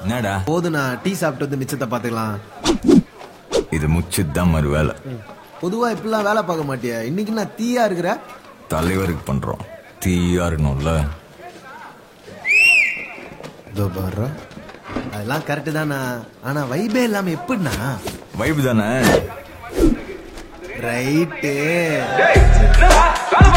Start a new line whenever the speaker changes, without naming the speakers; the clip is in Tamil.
என்னடா
போதுண்ணா, டீ சாப்பிட்டு வந்து மிச்சத்தை பாத்துக்கலாம்.
இது முச்சுதான் மறு வேலை.
பொதுவா இப்பெல்லாம் வேலை பார்க்க மாட்டியா? இன்னைக்கு நான் தீயா இருக்கிற.
தலைவருக்கு பண்றோம், தீயா இருக்கணும்ல.
அதெல்லாம் கரெக்டு தானா, ஆனா வைபே இல்லாம எப்படின்னா?
வைப் தானே.
ரைட்டு.